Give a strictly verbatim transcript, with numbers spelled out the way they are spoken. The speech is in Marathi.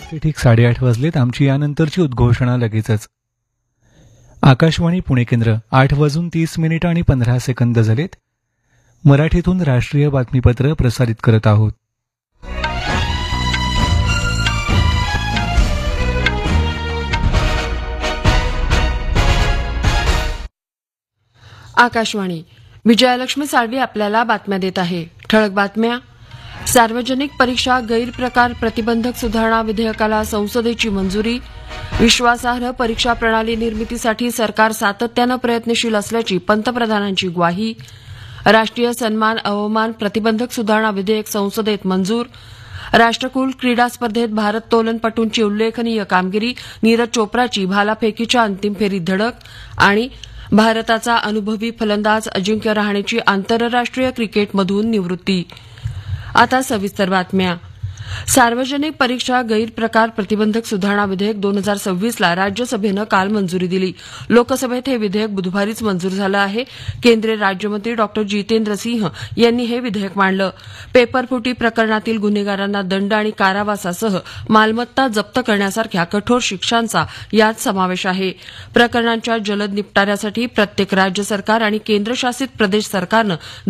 वाजले ठीक साडेआठ वाजलेत. आमची यानंतरची उद्घोषणा लगेचच. आकाशवाणी पुणे केंद्र आठ वाजून तीस मिनिट आणि पंधरा सेकंद झालेत. मराठीतून राष्ट्रीय बातमीपत्र प्रसारित करत आहोत. आकाशवाणी. विजयालक्ष्मी साळवी आपल्याला बातम्या देत आहे. ठळक बातम्या. सार्वजनिक परीक्षा गैरप्रकार प्रतिबंधक सुधारणा विधेयकाला संसदेची मंजुरी. विश्वासार्ह परीक्षा प्रणाली निर्मितीसाठी सरकार सातत्यानं प्रयत्नशील असल्याची पंतप्रधानांची ग्वाही. राष्ट्रीय सन्मान अवमान प्रतिबंधक सुधारणा विधेयक संसदेत मंजूर. राष्ट्रकुल क्रीडा स्पर्धेत भारत्तोलनपटूंची उल्लेखनीय कामगिरी. नीरज चोप्राची भालाफेकीच्या अंतिम फेरीत धडक. आणि भारताचा अनुभवी फलंदाज अजिंक्य रहाणेची आंतरराष्ट्रीय क्रिकेटमधून निवृत्ती. आता सविस्तर बातम्या. सार्वजनिक परीक्षा गैरप्रकार प्रतिबंधक सुधारणा विधेयक दोन हजार सव्वीसला राज्यसभेनं काल मंजुरी दिली. लोकसभेत हे विधेयक बुधवारीच मंजूर झालं आहे. केंद्रीय राज्यमंत्री डॉक्टर जितेंद्र सिंह यांनी हे विधेयक मांडलं. पेपरफुटी प्रकरणातील गुन्हेगारांना दंड आणि कारावासासह मालमत्ता जप्त करण्यासारख्या कठोर शिक्षांचा यात समावेश आहे. प्रकरणांच्या जलद निपटाऱ्यासाठी प्रत्येक राज्य सरकार आणि केंद्रशासित प्रदेश सरकारनं